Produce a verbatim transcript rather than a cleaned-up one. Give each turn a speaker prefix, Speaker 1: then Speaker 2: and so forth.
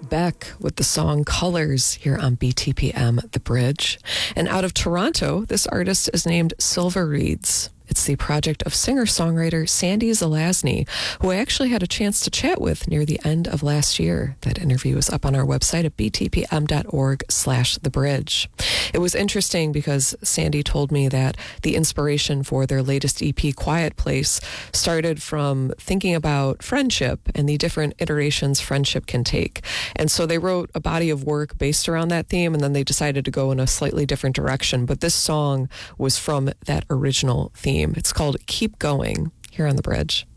Speaker 1: Beck with the song Colors here on B T P M The Bridge. And out of Toronto, this artist is named Silver Reeds. It's the project of singer-songwriter Sandy Zelazny, who I actually had a chance to chat with near the end of last year. That interview is up on our website at btpm.org slash the bridge. It was interesting because Sandy told me that the inspiration for their latest E P, Quiet Place, started from thinking about friendship and the different iterations friendship can take. And so they wrote a body of work based around that theme, and then they decided to go in a slightly different direction. But this song was from that original theme. It's called Keep Going here on The Bridge.